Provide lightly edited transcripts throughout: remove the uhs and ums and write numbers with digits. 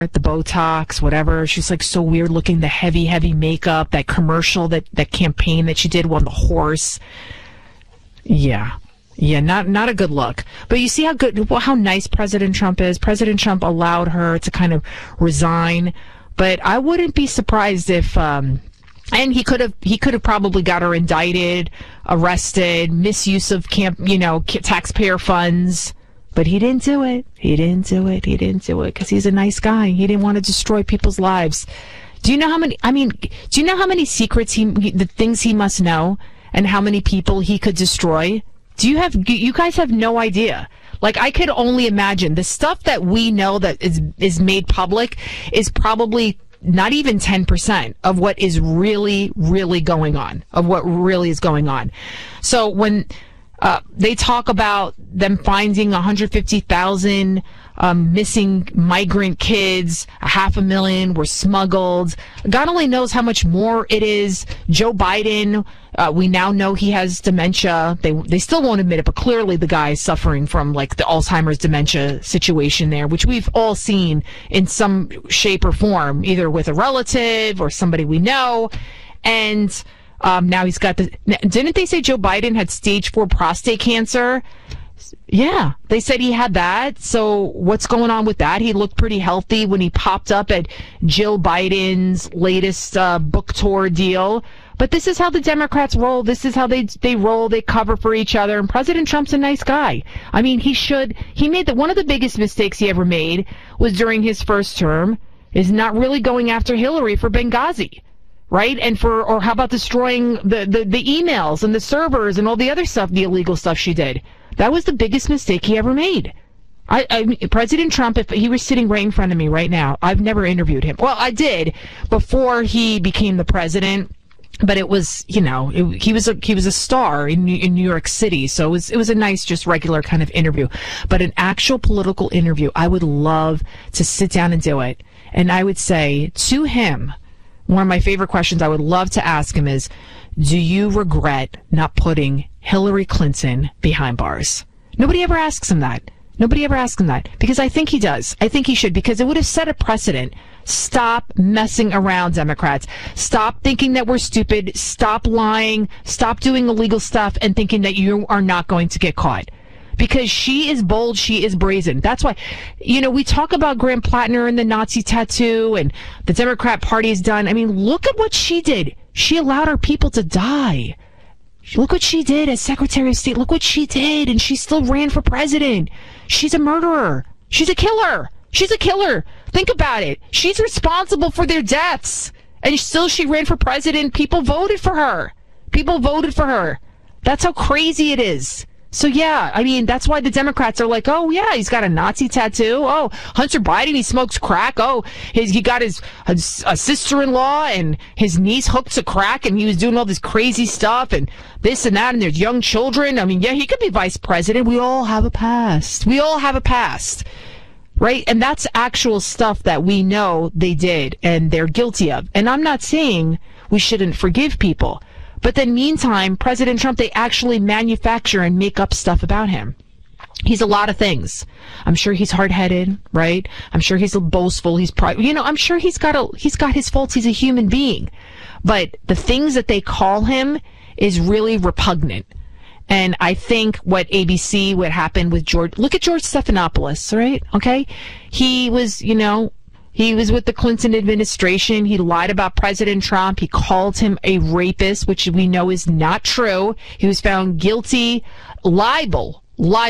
the Botox, whatever. She's like so weird looking, the heavy makeup, that commercial, that campaign that she did on the horse. Yeah, not a good look. But you see how nice President Trump is. President Trump allowed her to kind of resign. But I wouldn't be surprised if, and he could have probably got her indicted, arrested, misuse of taxpayer funds. But he didn't do it. He didn't do it because he's a nice guy. He didn't want to destroy people's lives. Do you know how many secrets the things he must know and how many people he could destroy? You guys have no idea. Like, I could only imagine the stuff that we know that is made public is probably not even 10% of what is really, really going on, of what really is going on. So when they talk about them finding 150,000 missing migrant kids, 500,000 were smuggled. God only knows how much more it is. Joe Biden, we now know he has dementia. They still won't admit it, but clearly the guy is suffering from like the Alzheimer's dementia situation there, which we've all seen in some shape or form, either with a relative or somebody we know. And now he's got didn't they say Joe Biden had stage 4 prostate cancer? Yeah, they said he had that. So what's going on with that? He looked pretty healthy when he popped up at Jill Biden's latest book tour deal. But this is how the Democrats roll. This is how they roll. They cover for each other. And President Trump's a nice guy. I mean, he made one of the biggest mistakes he ever made was during his first term is not really going after Hillary for Benghazi. Right? Or how about destroying the emails and the servers and all the other stuff, the illegal stuff she did? That was the biggest mistake he ever made. President Trump, if he was sitting right in front of me right now, I've never interviewed him. Well, I did before he became the president, but it was, he was a star in New York City, so it was a nice, just regular kind of interview. But an actual political interview, I would love to sit down and do it. And I would say to him, one of my favorite questions I would love to ask him is, do you regret not putting Hillary Clinton behind bars? Nobody ever asks him that. Because I think he does. I think he should, because it would have set a precedent. Stop messing around, Democrats. Stop thinking that we're stupid. Stop lying. Stop doing illegal stuff and thinking that you are not going to get caught. Because she is bold, she is brazen. That's why, we talk about Graham Plattner and the Nazi tattoo and the Democrat Party has done. I mean, look at what she did. She allowed our people to die. Look what she did as Secretary of State. Look what she did, and she still ran for president. She's a murderer. She's a killer. Think about it. She's responsible for their deaths, and still she ran for president. People voted for her. That's how crazy it is. So, yeah, I mean, that's why the Democrats are like, oh, yeah, he's got a Nazi tattoo. Oh, Hunter Biden, he smokes crack. Oh, he got his sister-in-law and his niece hooked to crack, and he was doing all this crazy stuff and this and that, and there's young children. I mean, yeah, he could be vice president. We all have a past. Right? And that's actual stuff that we know they did and they're guilty of. And I'm not saying we shouldn't forgive people. But then meantime, President Trump, they actually manufacture and make up stuff about him. He's a lot of things. I'm sure he's hard-headed, right? I'm sure he's boastful. He's I'm sure he's got his faults. He's a human being. But the things that they call him is really repugnant. And I think what happened with George, look at George Stephanopoulos, right? Okay. He was with the Clinton administration. He lied about President Trump. He called him a rapist, which we know is not true. He was found guilty, libel,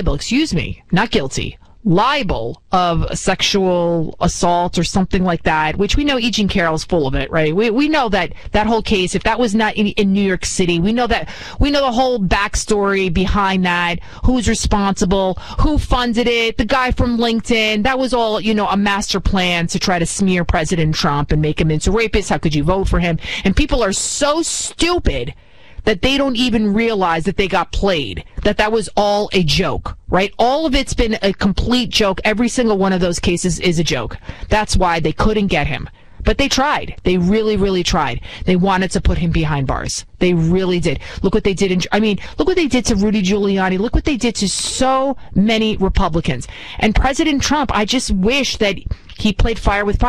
not guilty, libel of sexual assault or something like that, which we know E. Jean Carroll's full of it, right? We know that whole case, if that was not in New York City, we know the whole backstory behind that, who's responsible, who funded it, the guy from LinkedIn. That was all, a master plan to try to smear President Trump and make him into a rapist. How could you vote for him? And people are so stupid that they don't even realize that they got played, that was all a joke, right? All of it's been a complete joke. Every single one of those cases is a joke. That's why they couldn't get him. But they tried. They really, really tried. They wanted to put him behind bars. They really did. Look what they did. Look what they did to Rudy Giuliani. Look what they did to so many Republicans. And President Trump, I just wish that he played fire with fire.